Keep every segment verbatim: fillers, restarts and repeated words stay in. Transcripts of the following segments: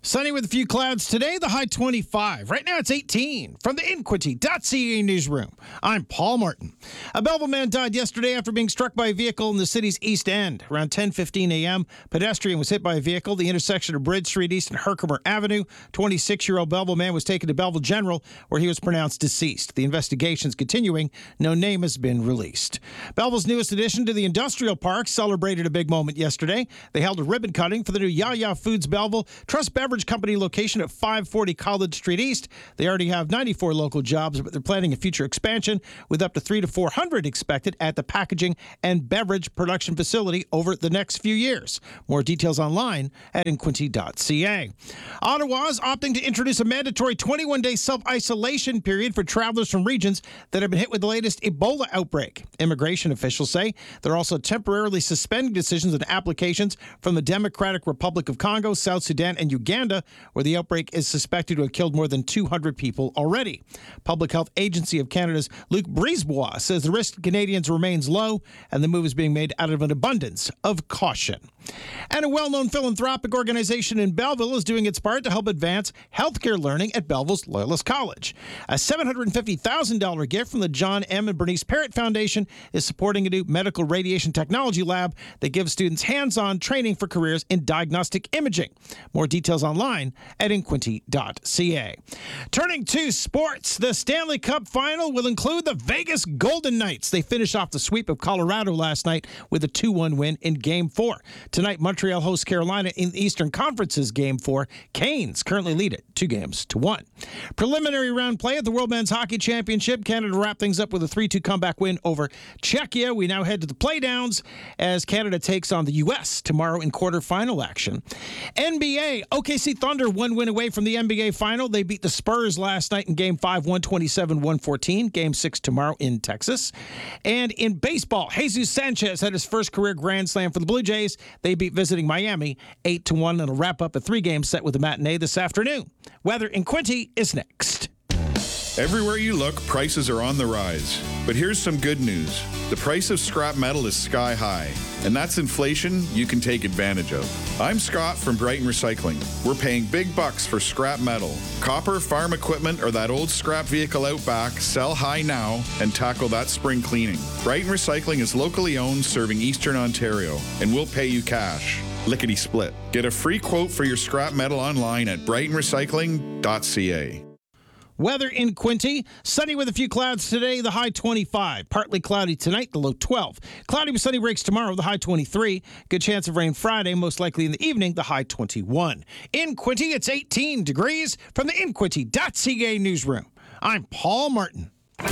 Sunny with a few clouds today, the high twenty-five. Right now it's eighteen. From the Inquity dot C A newsroom, I'm Paul Martin. A Belleville man died yesterday after being struck by a vehicle in the city's East End. Around ten fifteen a.m., pedestrian was hit by a vehicle at the intersection of Bridge Street East and Herkimer Avenue. twenty-six-year-old Belleville man was taken to Belleville General, where he was pronounced deceased. The investigation's continuing. No name has been released. Belleville's newest addition to the industrial park celebrated a big moment yesterday. They held a ribbon cutting for the new Yaya Foods Belleville Trust Beverage Company location at five forty College Street East. They already have ninety-four local jobs, but they're planning a future expansion with up to three to four hundred expected at the packaging and beverage production facility over the next few years. More details online at Inquity dot C A. Ottawa is opting to introduce a mandatory twenty-one day self-isolation period for travelers from regions that have been hit with the latest Ebola outbreak. Immigration officials say they're also temporarily suspending decisions and applications from the Democratic Republic of Congo, South Sudan, and Uganda, where the outbreak is suspected to have killed more than two hundred people already. Public Health Agency of Canada's Luc Brisebois says the risk to Canadians remains low, and the move is being made out of an abundance of caution. And a well-known philanthropic organization in Belleville is doing its part to help advance healthcare learning at Belleville's Loyalist College. A seven hundred fifty thousand dollars gift from the John M. and Bernice Parrott Foundation is supporting a new medical radiation technology lab that gives students hands-on training for careers in diagnostic imaging. More details online at Inquity dot C A. Turning to sports, the Stanley Cup final will include the Vegas Golden Knights. They finished off the sweep of Colorado last night with a two one win in Game four. Tonight, Montreal hosts Carolina in the Eastern Conference's Game four. Canes currently lead it two games to one. Preliminary round play at the World Men's Hockey Championship. Canada wrapped things up with a three two comeback win over Czechia. We now head to the playdowns as Canada takes on the U S tomorrow in quarterfinal action. N B A, O K C Thunder one win away from the N B A final. They beat the Spurs last night in Game five, one twenty-seven to one fourteen. Game six tomorrow in Texas. And in baseball, Jesus Sanchez had his first career Grand Slam for the Blue Jays. They beat visiting Miami eight to one, and will wrap up a three-game set with a matinee this afternoon. Weather in Quinty is next. Everywhere you look, prices are on the rise. But here's some good news. The price of scrap metal is sky high, and that's inflation you can take advantage of. I'm Scott from Brighton Recycling. We're paying big bucks for scrap metal. Copper, farm equipment, or that old scrap vehicle out back, sell high now and tackle that spring cleaning. Brighton Recycling is locally owned, serving Eastern Ontario, and we'll pay you cash. Lickety split. Get a free quote for your scrap metal online at Brighton Recycling dot C A. Weather in Quinty, sunny with a few clouds today, the high twenty-five. Partly cloudy tonight, the low twelve. Cloudy with sunny breaks tomorrow, the high twenty-three. Good chance of rain Friday, most likely in the evening, the high twenty-one. In Quinty, it's eighteen degrees. From the Inquity dot C A newsroom, I'm Paul Martin. Good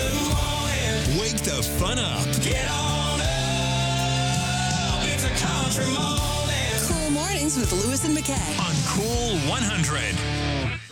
morning. Wake the fun up. Get on up. It's a country morning. Cool Mornings with Lewis and McKay On Cool one hundred.